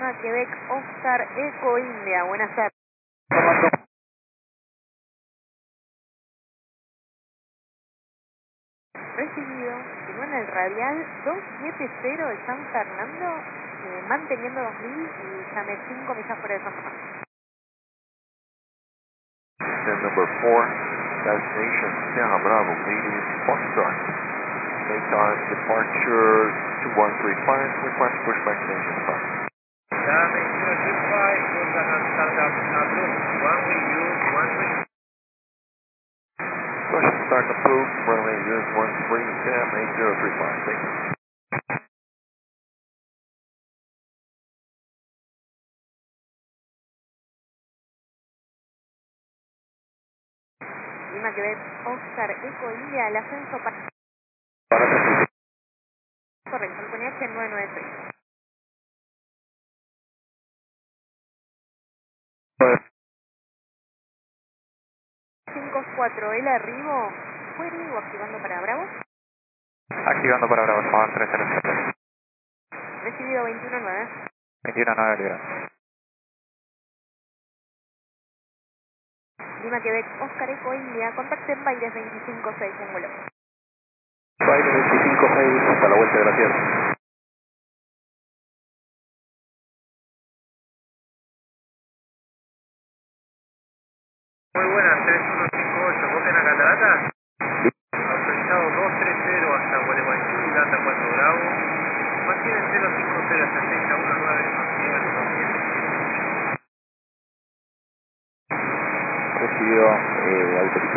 Lima, Quebec, Oscar, Eco, India. Buenas tardes. Recibido, continúa en el radial 270 de San Fernando, manteniendo 2000 y llame 5 millas fuera de San Fernando. Number 4, destination Sierra Bravo, leading Foxtrot. Daytime departure 2135, request pushback to engine start. Dame 025, good startup approved, runway use 13. Push start approved, runway use 13, cam 8035, thank you. Lima, Quebec, Oscar, Eco, India, el ascenso para... Correcto, el poniente 993. 54, el arribo, ¿fue o activando para Bravo? Activando para Bravo, Juan 307. Recibido 219. 219 libre. Lima, Quebec, Oscar, Eco, India, contacten Baires 256 en vuelo. Baile 25-6 hasta la vuelta de la Tierra.